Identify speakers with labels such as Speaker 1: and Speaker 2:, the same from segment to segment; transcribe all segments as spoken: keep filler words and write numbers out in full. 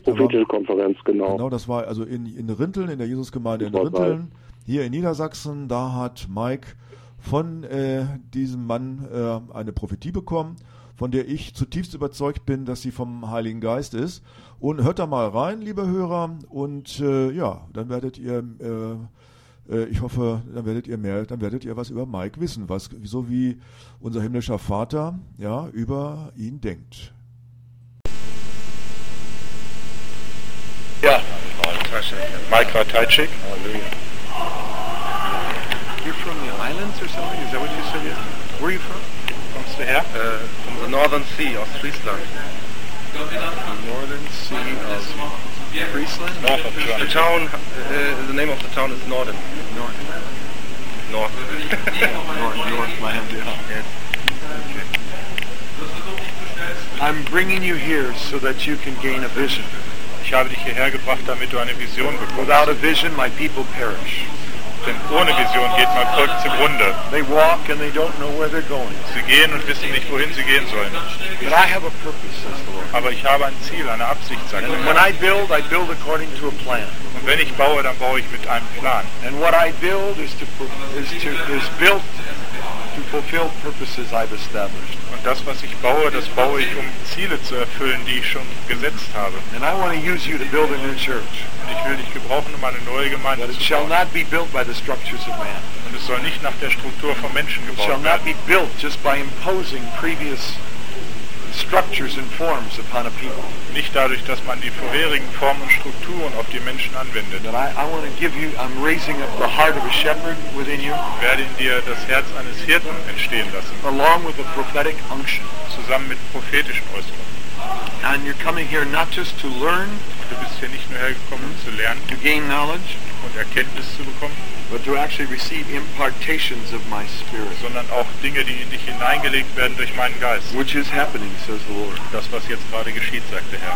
Speaker 1: Prophetische Konferenz, genau.
Speaker 2: Genau, das war also in, in Rinteln, in der Jesusgemeinde in Rinteln, hier in Niedersachsen. Da hat Mike von äh, diesem Mann äh, eine Prophetie bekommen, von der ich zutiefst überzeugt bin, dass sie vom Heiligen Geist ist. Und hört da mal rein, liebe Hörer, und äh, ja, dann werdet ihr, äh, äh, ich hoffe, dann werdet ihr mehr, dann werdet ihr was über Mike wissen, was so wie unser himmlischer Vater ja über ihn denkt.
Speaker 3: Ja, Mike Ratajczyk. You're from the islands or something? Is that what you said? Where are you from? Kommst du her?
Speaker 4: Uh, from the northern sea of Friesland.
Speaker 3: The northern sea of Friesland?
Speaker 4: North of Germany. The town, uh, the name of the town is Norden.
Speaker 3: North.
Speaker 4: North.
Speaker 3: North, Northland, yeah.
Speaker 4: Yes.
Speaker 3: Okay. I'm bringing you here so that you can gain a vision.
Speaker 5: Ich habe dich hierher gebracht, damit du eine Vision bekommst.
Speaker 3: Without a vision, my people perish.
Speaker 5: Denn ohne Vision geht mein Volk zugrunde.
Speaker 3: They walk and they don't know where they're going.
Speaker 5: Sie gehen und wissen nicht, wohin sie gehen sollen.
Speaker 3: But I have a purpose, says the Lord.
Speaker 5: Aber ich habe ein Ziel, eine Absicht, sagt
Speaker 3: And
Speaker 5: der
Speaker 3: when
Speaker 5: Herr.
Speaker 3: I build, I build according to a plan.
Speaker 5: Und wenn ich baue, dann baue ich mit einem Plan.
Speaker 3: And what I build is to is to is built to fulfill purposes I've established.
Speaker 5: Und das, was ich baue, das baue ich, um Ziele zu erfüllen, die ich schon gesetzt habe.
Speaker 3: And I want to use you to build a new church.
Speaker 5: Und ich will dich gebrauchen, um eine neue Gemeinde
Speaker 3: But it
Speaker 5: zu
Speaker 3: shall
Speaker 5: bauen.
Speaker 3: not be built by the structures of man.
Speaker 5: Und es soll nicht nach der Struktur von Menschen
Speaker 3: It shall
Speaker 5: gebaut
Speaker 3: not
Speaker 5: werden.
Speaker 3: be built just by imposing previous structures and forms upon a people.
Speaker 5: Nicht dadurch, dass man die vorherigen Formen und Strukturen auf die Menschen anwendet.
Speaker 3: But I, I want to give you, I'm raising up the heart of a shepherd within you,
Speaker 5: Ich werde in dir das Herz eines Hirten entstehen lassen,
Speaker 3: along with a prophetic unction.
Speaker 5: zusammen mit prophetischen Äußerungen.
Speaker 3: And you're coming here not just to learn,
Speaker 5: Du bist hier nicht nur hergekommen, um zu lernen
Speaker 3: to gain knowledge,
Speaker 5: und Erkenntnis zu bekommen,
Speaker 3: but to actually receive impartations of my spirit,
Speaker 5: sondern auch Dinge, die in dich hineingelegt werden durch meinen Geist.
Speaker 3: which is happening, says the Lord.
Speaker 5: Das, was jetzt gerade geschieht, sagt der Herr.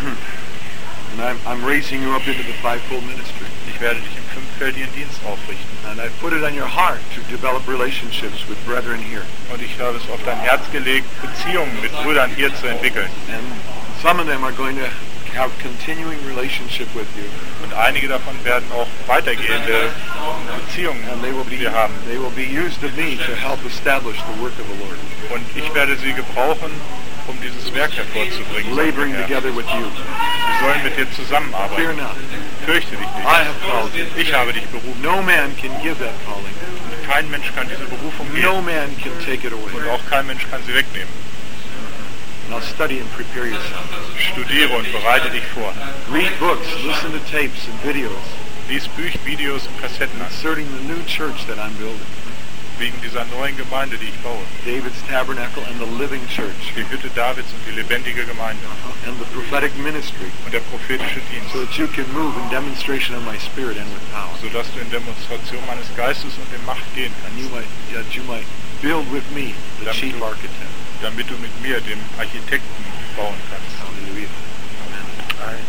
Speaker 3: And I'm, I'm raising you up into the fivefold ministry.
Speaker 5: Ich werde dich im fünffältigen Dienst aufrichten.
Speaker 3: And I put it on your heart to develop relationships with brethren here.
Speaker 5: Und ich habe es auf dein Herz gelegt, Beziehungen mit Brüdern hier zu entwickeln.
Speaker 3: And some of them are going to have continuing relationship with you.
Speaker 5: Und einige davon werden auch weitergehende Beziehungen
Speaker 3: And they will
Speaker 5: mit
Speaker 3: be
Speaker 5: dir haben.
Speaker 3: they will be used of me to help establish the work of the Lord.
Speaker 5: Und ich werde sie gebrauchen, um dieses Werk hervorzubringen. sagt
Speaker 3: Laboring
Speaker 5: der Herr.
Speaker 3: together with you.
Speaker 5: Sie sollen mit dir
Speaker 3: Fear
Speaker 5: zusammenarbeiten.
Speaker 3: not.
Speaker 5: Fürchte dich
Speaker 3: I
Speaker 5: nicht.
Speaker 3: have called you.
Speaker 5: Ich habe dich berufen.
Speaker 3: No man can give that calling.
Speaker 5: Und kein Mensch kann diese Berufung
Speaker 3: No
Speaker 5: geben.
Speaker 3: man can take it away.
Speaker 5: Und auch kein Mensch kann sie wegnehmen.
Speaker 3: Now study and prepare yourself.
Speaker 5: Studiere und bereite dich vor.
Speaker 3: Read books, listen to tapes and videos
Speaker 5: Lies Bücher, Videos und Kassetten an,
Speaker 3: concerning the new church that I'm building.
Speaker 5: wegen dieser neuen Gemeinde, die ich baue.
Speaker 3: David's Tabernacle and the Living Church.
Speaker 5: Die Hütte Davids und die lebendige Gemeinde
Speaker 3: And the prophetic ministry.
Speaker 5: und der prophetische Dienst,
Speaker 3: So that you can move in demonstration of my spirit and with power.
Speaker 5: sodass du in Demonstration meines Geistes und in Macht gehen
Speaker 3: And you
Speaker 5: kannst,
Speaker 3: might, that you might build with me, the
Speaker 5: Damit
Speaker 3: chief
Speaker 5: du-
Speaker 3: architect.
Speaker 5: damit du mit mir, dem Architekten, bauen kannst.
Speaker 3: Hallelujah. Amen.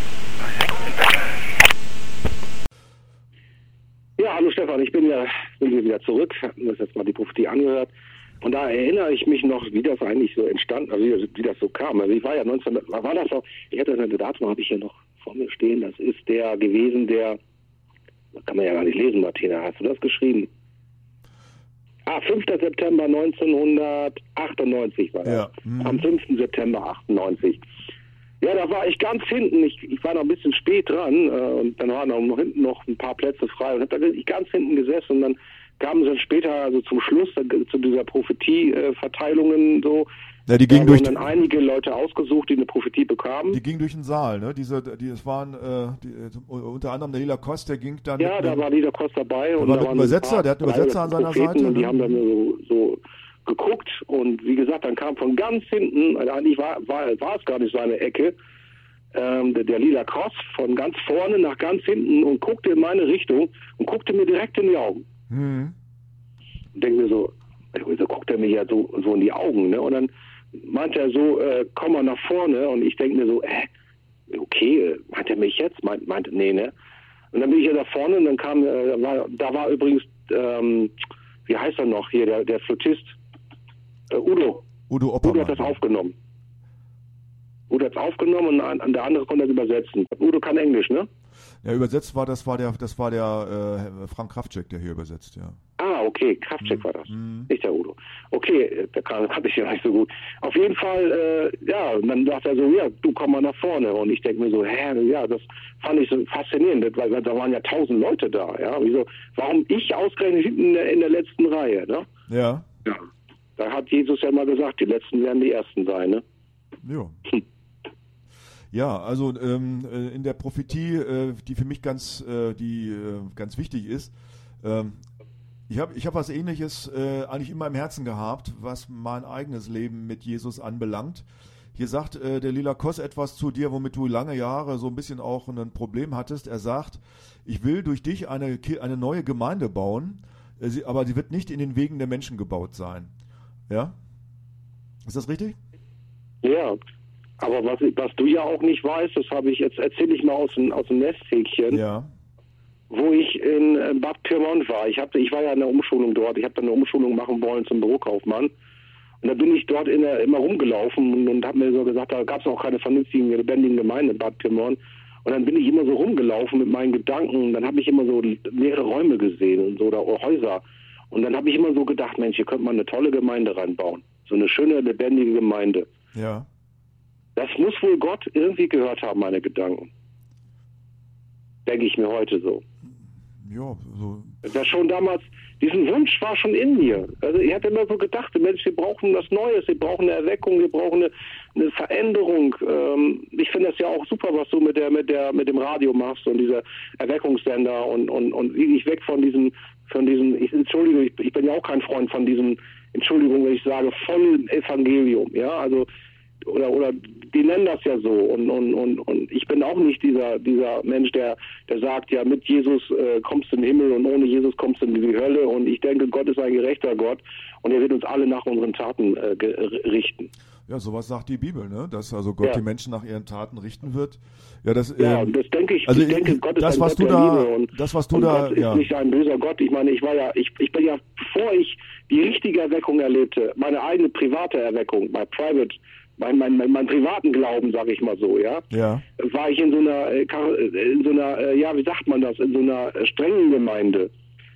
Speaker 1: Ja, hallo Stefan, ich bin ja bin hier wieder zurück, habe mir das jetzt mal die Prophetie angehört. Und da erinnere ich mich noch, wie das eigentlich so entstanden, also wie, wie das so kam. Also ich war ja neunzehn, war das auch, ich hatte das Datum, habe ich hier noch vor mir stehen, das ist der gewesen, der, das kann man ja gar nicht lesen, Martina, hast du das geschrieben? Ah, fünfter September neunzehnhundertachtundneunzig war das.
Speaker 2: Ja. Mhm.
Speaker 1: Am fünften September achtundneunzig. Ja, da war ich ganz hinten. Ich, ich war noch ein bisschen spät dran äh, und dann waren noch hinten noch ein paar Plätze frei und habe da ich ganz hinten gesessen und dann kamen sie dann später, also zum Schluss äh, zu dieser Prophetie-Verteilungen äh, so.
Speaker 2: Ja, die
Speaker 1: Da
Speaker 2: ging durch
Speaker 1: wurden dann einige Leute ausgesucht, die eine Prophetie bekamen.
Speaker 2: die ging durch den Saal, ne? Diese, die, es waren äh, die, äh, unter anderem der Lila Kost, der ging dann
Speaker 1: Ja,
Speaker 2: mit
Speaker 1: da
Speaker 2: einem-
Speaker 1: war dieser Kost dabei.
Speaker 2: Da
Speaker 1: und
Speaker 2: war
Speaker 1: da
Speaker 2: ein
Speaker 1: waren
Speaker 2: Übersetzer,
Speaker 1: paar-
Speaker 2: der hat einen Übersetzer an seiner
Speaker 1: Propheten
Speaker 2: Seite,
Speaker 1: Und die
Speaker 2: ne?
Speaker 1: haben dann so, so geguckt und wie gesagt, dann kam von ganz hinten, also eigentlich war, war, war es gar nicht seine Ecke, ähm, der, der Lila Kost von ganz vorne nach ganz hinten und guckte in meine Richtung und guckte mir direkt in die Augen.
Speaker 2: Hm.
Speaker 1: Und denke mir so, so guckt er mir ja so, so in die Augen, ne? Und dann meinte er so, äh, komm mal nach vorne und ich denke mir so, äh, okay, meint er mich jetzt? Meint, meinte, nee, ne? Und dann bin ich ja da vorne und dann kam, äh, war, da war übrigens, ähm, wie heißt er noch hier, der, der Flötist, äh, Udo.
Speaker 2: Udo
Speaker 1: Udo
Speaker 2: Oppermann.
Speaker 1: hat das aufgenommen. Udo hat es aufgenommen und an der andere konnte es übersetzen. Udo kann Englisch, ne?
Speaker 2: Ja, übersetzt war, das war der, das war der äh, Frank Kraftcheck, der hier übersetzt, ja.
Speaker 1: Ah, okay, Kraftcheck mhm. war das,
Speaker 2: mhm.
Speaker 1: nicht der Udo. Okay, da kannte ich ja nicht so gut. Auf jeden Fall, äh, ja, und dann sagt er so, ja, du komm mal nach vorne. Und ich denke mir so, hä, ja, das fand ich so faszinierend, weil, weil da waren ja tausend Leute da, ja. Wieso, warum ich ausgerechnet hinten in der, in der letzten Reihe, ne?
Speaker 2: Ja.
Speaker 1: Ja. Da hat Jesus ja mal gesagt, die Letzten werden die Ersten sein, ne?
Speaker 2: Ja. Hm. Ja, also ähm, in der Prophetie, äh, die für mich ganz, äh, die äh, ganz wichtig ist, ähm, ich habe ich hab was Ähnliches äh, eigentlich immer im Herzen gehabt, was mein eigenes Leben mit Jesus anbelangt. Hier sagt äh, der Lila Koss etwas zu dir, womit du lange Jahre so ein bisschen auch ein Problem hattest. Er sagt, ich will durch dich eine, eine neue Gemeinde bauen, äh, sie, aber sie wird nicht in den Wegen der Menschen gebaut sein. Ja? Ist das richtig?
Speaker 1: Ja. Aber was, was du ja auch nicht weißt, das habe ich jetzt, erzähle ich mal aus dem, aus dem Nesthäkchen,
Speaker 2: ja.
Speaker 1: wo ich in Bad Pyrmont war. Ich, hab, ich war ja in der Umschulung dort. Ich habe dann eine Umschulung machen wollen zum Bürokaufmann. Und da bin ich dort in der, immer rumgelaufen und, und habe mir so gesagt, da gab es auch keine vernünftigen, lebendigen Gemeinden in Bad Pyrmont. Und dann bin ich immer so rumgelaufen mit meinen Gedanken und dann habe ich immer so leere Räume gesehen und so, oder Häuser. Und dann habe ich immer so gedacht, Mensch, hier könnte man eine tolle Gemeinde reinbauen. So eine schöne, lebendige Gemeinde.
Speaker 2: Ja.
Speaker 1: Das muss wohl Gott irgendwie gehört haben, meine Gedanken. Denke ich mir heute so.
Speaker 2: Ja, so.
Speaker 1: Das schon damals, diesen Wunsch war schon in mir. Also ich hatte immer so gedacht, Mensch, wir brauchen was Neues, wir brauchen eine Erweckung, wir brauchen eine, eine Veränderung. Ähm, ich finde das ja auch super, was du mit der, mit der, mit dem Radio machst und dieser Erweckungssender und, und, und ich weg von diesem, von diesem, ich entschuldige, ich, ich bin ja auch kein Freund von diesem, Entschuldigung, wenn ich sage, vollen Evangelium, ja, also oder oder die nennen das ja so und und und und ich bin auch nicht dieser dieser Mensch, der der sagt, ja, mit Jesus äh, kommst du in den Himmel und ohne Jesus kommst du in die Hölle, und ich denke, Gott ist ein gerechter Gott und er wird uns alle nach unseren Taten äh, richten.
Speaker 2: Ja, sowas sagt die Bibel, ne? Dass also Gott ja. die Menschen nach ihren Taten richten wird. Ja, das,
Speaker 1: ja,
Speaker 2: ähm,
Speaker 1: das denke ich.
Speaker 2: Also
Speaker 1: ich denke, Gott ist
Speaker 2: das,
Speaker 1: ein
Speaker 2: was
Speaker 1: Gott
Speaker 2: du
Speaker 1: der
Speaker 2: da,
Speaker 1: Liebe und,
Speaker 2: das, was du
Speaker 1: und
Speaker 2: da,
Speaker 1: Gott
Speaker 2: ja.
Speaker 1: ist nicht ein böser Gott. Ich meine, ich war ja, ich, ich bin ja, bevor ich die richtige Erweckung erlebte, meine eigene private Erweckung, mein Private, mein, mein, mein, mein privaten Glauben, sage ich mal so, ja,
Speaker 2: ja,
Speaker 1: war ich in so einer, in so einer, ja, wie sagt man das, in so einer strengen Gemeinde.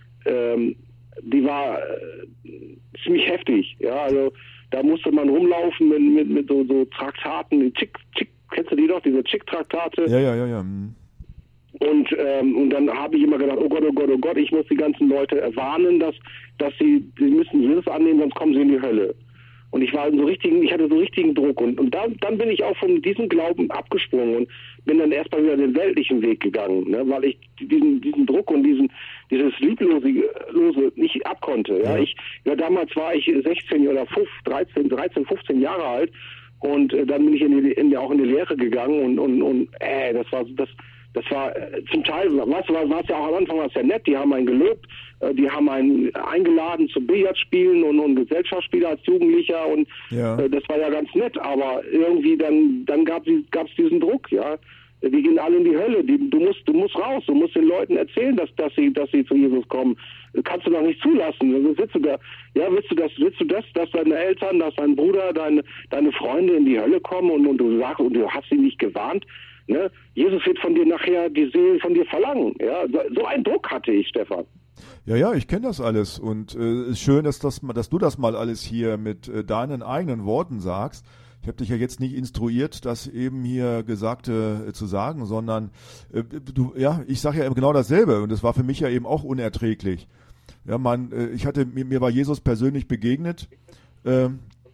Speaker 1: Ähm, die war äh, ziemlich heftig, ja, also da musste man rumlaufen mit, mit, mit so, so Traktaten, Chick, Chick, kennst du die doch, diese Chick-Traktate?
Speaker 2: Ja, ja, ja, ja. Mhm.
Speaker 1: Und, ähm, und dann habe ich immer gedacht, oh Gott, oh Gott, oh Gott, ich muss die ganzen Leute warnen, dass, dass sie, sie müssen Jesus annehmen, sonst kommen sie in die Hölle. Und ich war so richtigen, ich hatte so richtigen Druck. Und, und dann, dann bin ich auch von diesem Glauben abgesprungen und bin dann erstmal wieder den weltlichen Weg gegangen, ne, weil ich diesen, diesen Druck und diesen, dieses Lieblose Lose nicht abkonnte. Ja.
Speaker 2: Ja.
Speaker 1: Ich, ja, damals war ich sechzehn oder dreizehn, dreizehn, fünfzehn Jahre alt und äh, dann bin ich in die, in, auch in die Lehre gegangen und, und, und äh, das war das. Das war äh, zum Teil, was war es ja auch am Anfang, war es ja nett, die haben einen gelobt, äh, die haben einen eingeladen zu Billardspielen und, und Gesellschaftsspiele als Jugendlicher und
Speaker 2: ja.
Speaker 1: äh, das war ja ganz nett, aber irgendwie dann dann gab es diesen Druck, ja. Die gehen alle in die Hölle, die, du musst du musst raus, du musst den Leuten erzählen, dass, dass sie dass sie zu Jesus kommen. Das kannst du doch nicht zulassen. Also willst du da, ja, willst du das, willst du das, dass deine Eltern, dass dein Bruder, deine, deine Freunde in die Hölle kommen und, und du sagst, und du hast sie nicht gewarnt? Ne? Jesus wird von dir nachher die Seele von dir verlangen. Ja? So, so einen Druck hatte ich, Stefan.
Speaker 2: Ja, ja, ich kenne das alles und es äh, ist schön, dass, das, dass du das mal alles hier mit äh, deinen eigenen Worten sagst. Ich habe dich ja jetzt nicht instruiert, das eben hier Gesagte äh, zu sagen, sondern äh, du, ja, ich sage ja genau dasselbe und das war für mich ja eben auch unerträglich. Ja, man, äh, ich hatte mir, mir war Jesus persönlich begegnet. Äh,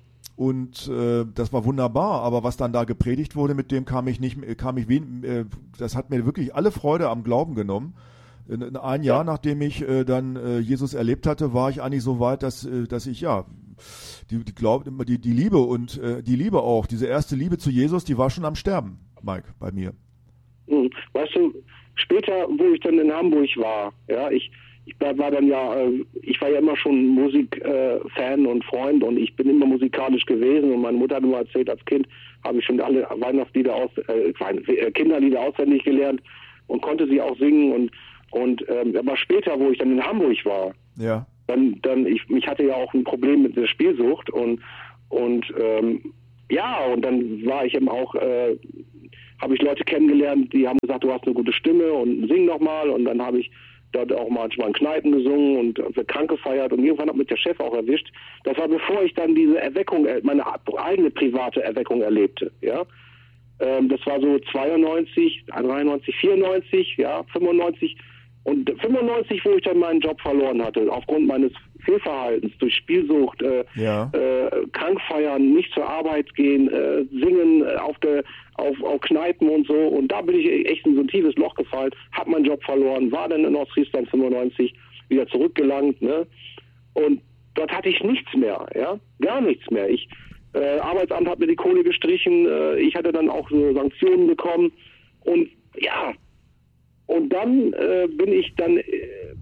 Speaker 2: Und äh, das war wunderbar, aber was dann da gepredigt wurde, mit dem kam ich nicht, kam ich wen, äh, das hat mir wirklich alle Freude am Glauben genommen. In, in ein Jahr, ja. nachdem ich äh, dann äh, Jesus erlebt hatte, war ich eigentlich so weit, dass, äh, dass ich ja die, die Glaub, die, die Liebe und äh, die Liebe auch, diese erste Liebe zu Jesus, die war schon am Sterben, Mike, bei mir.
Speaker 1: Weißt du, später, wo ich dann in Hamburg war, ja, ich Ich war dann ja, ich war ja immer schon Musikfan und Freund und ich bin immer musikalisch gewesen und meine Mutter hat nur erzählt, als Kind habe ich schon alle Weihnachtslieder aus, äh, Kinderlieder auswendig gelernt und konnte sie auch singen und und ähm, aber später, wo ich dann in Hamburg war,
Speaker 2: ja,
Speaker 1: dann dann ich mich hatte ja auch ein Problem mit der Spielsucht und und ähm, ja, und dann war ich eben auch, äh, habe ich Leute kennengelernt, die haben gesagt, du hast eine gute Stimme und sing noch mal. Und dann habe ich dort auch manchmal in Kneipen gesungen und wir krank gefeiert. Und irgendwann hat mich der Chef auch erwischt. Das war bevor ich dann diese Erweckung, meine eigene private Erweckung erlebte. Ja, ähm, das war so zweiundneunzig, dreiundneunzig, vierundneunzig, ja, fünfundneunzig. Und fünfundneunzig, wo ich dann meinen Job verloren hatte, aufgrund meines Fehlverhaltens, durch Spielsucht, äh,
Speaker 2: ja.
Speaker 1: äh, krank feiern, nicht zur Arbeit gehen, äh, singen äh, auf der auf, auf Kneipen und so. Und da bin ich echt in so ein tiefes Loch gefallen, hab meinen Job verloren, war dann in Ostfriesland fünfundneunzig wieder zurückgelangt, ne? Und dort hatte ich nichts mehr, ja, gar nichts mehr. Ich äh, Arbeitsamt hat mir die Kohle gestrichen, äh, ich hatte dann auch so Sanktionen bekommen und ja. Und dann äh, bin ich dann, äh,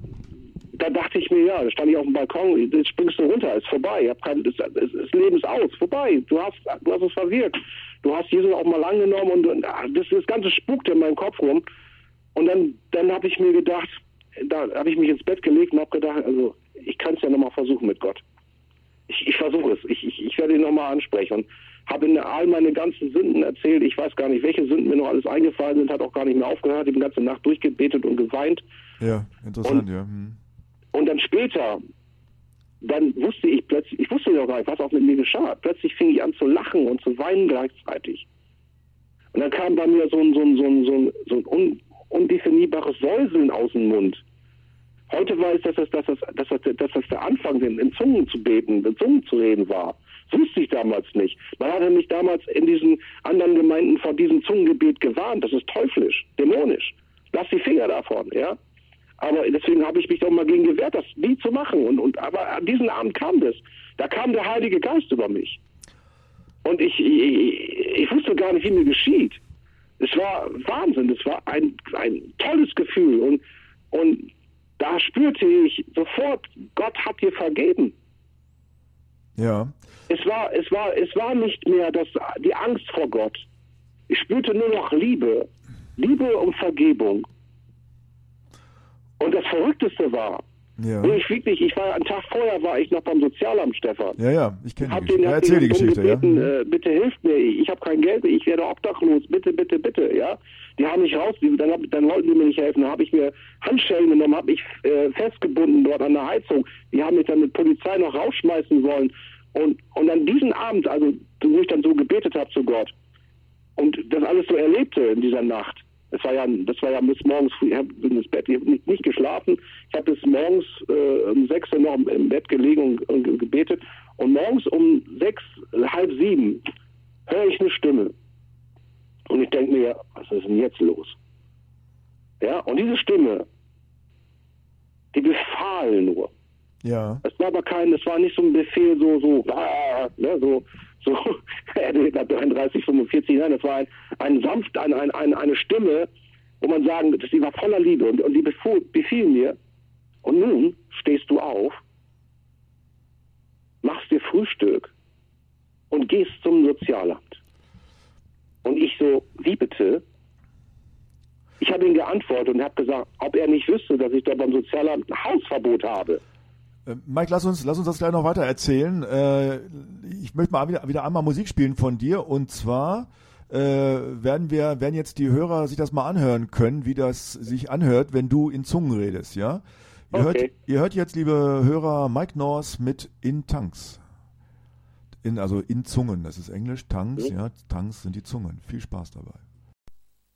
Speaker 1: da dachte ich mir, ja, da stand ich auf dem Balkon, jetzt springst du runter, ist vorbei, hab kein, das, das, das Leben ist aus, vorbei, du hast, du hast es verwirkt, du hast Jesus auch mal angenommen und, und das, das Ganze spukte in meinem Kopf rum. Und dann, dann habe ich mir gedacht, da habe ich mich ins Bett gelegt und habe gedacht, also ich kann es ja nochmal versuchen mit Gott. Ich, ich versuche es, ich, ich, ich werde ihn nochmal ansprechen. Und habe in all meine ganzen Sünden erzählt. Ich weiß gar nicht, welche Sünden mir noch alles eingefallen sind, hat auch gar nicht mehr aufgehört. Ich habe die ganze Nacht durchgebetet und geweint.
Speaker 2: Ja, interessant,
Speaker 1: und,
Speaker 2: ja. Hm.
Speaker 1: Und dann später, dann wusste ich plötzlich, ich wusste ja gar nicht, was auch mit mir geschah. Plötzlich fing ich an zu lachen und zu weinen gleichzeitig. Und dann kam bei mir so ein, so ein, so ein, so ein, so ein un, undefinierbares Säuseln aus dem Mund. Heute weiß ich, dass das, dass das, dass das, dass das der Anfang in, in Zungen zu beten, in Zungen zu reden war. Das wusste ich damals nicht. Man hatte mich damals in diesen anderen Gemeinden vor diesem Zungengebet gewarnt. Das ist teuflisch, dämonisch. Lass die Finger davon, ja. Aber deswegen habe ich mich doch mal gegen gewehrt, das nie zu machen. Und, und aber an diesem Abend kam das. Da kam der Heilige Geist über mich. Und ich, ich, ich wusste gar nicht, wie mir geschieht. Es war Wahnsinn. Es war ein, ein tolles Gefühl. Und, und da spürte ich sofort, Gott hat dir vergeben.
Speaker 2: Ja.
Speaker 1: Es war, es war, es war nicht mehr das, die Angst vor Gott. Ich spürte nur noch Liebe. Liebe und Vergebung. Und das Verrückteste war,
Speaker 2: ja.
Speaker 1: wo ich wirklich, ich war einen Tag vorher, war ich noch beim Sozialamt, Stefan.
Speaker 2: Ja, ja, ich kenne die
Speaker 1: Geschichte.
Speaker 2: Ja, erzähl die Geschichte,
Speaker 1: gebeten,
Speaker 2: ja.
Speaker 1: Äh, bitte hilft mir, ich habe kein Geld, ich werde obdachlos, bitte, bitte, bitte, ja. Die haben mich raus, dann, hab, dann wollten die mir nicht helfen, dann habe ich mir Handschellen genommen, habe mich äh, festgebunden dort an der Heizung. Die haben mich dann mit Polizei noch rausschmeißen wollen. Und, und an diesem Abend, also wo ich dann so gebetet habe zu Gott und das alles so erlebte in dieser Nacht, das war ja, das war ja bis morgens früh, ich habe ins Bett, ich habe nicht, nicht geschlafen, ich habe bis morgens äh, um sechs Uhr noch im, im Bett gelegen und, und gebetet und morgens um sechs, halb sieben höre ich eine Stimme und ich denke mir, was ist denn jetzt los? Ja, und diese Stimme, die befahl nur.
Speaker 2: Ja.
Speaker 1: Es war aber kein, es war nicht so ein Befehl, so, so, ah, ne, so, so, dreiunddreißig, fünfundvierzig, nein, das war ein, ein sanft, ein, ein, ein, eine Stimme, wo man sagen, sie war voller Liebe und, und die befuhl, befiel mir, und nun stehst du auf, machst dir Frühstück und gehst zum Sozialamt. Und ich so, wie bitte? Ich habe ihm geantwortet und habe gesagt, ob er nicht wüsste, dass ich da beim Sozialamt ein Hausverbot habe.
Speaker 2: Mike, lass uns, lass uns das gleich noch weiter erzählen. Äh, ich möchte mal wieder, wieder einmal Musik spielen von dir, und zwar äh, werden wir, werden jetzt die Hörer sich das mal anhören können, wie das sich anhört, wenn du in Zungen redest, ja? Ihr,
Speaker 1: okay.
Speaker 2: hört, ihr hört jetzt, liebe Hörer, Mike North mit In Tongues. In, also in Zungen, das ist Englisch, Tongues, mhm. ja, Tongues sind die Zungen. Viel Spaß dabei.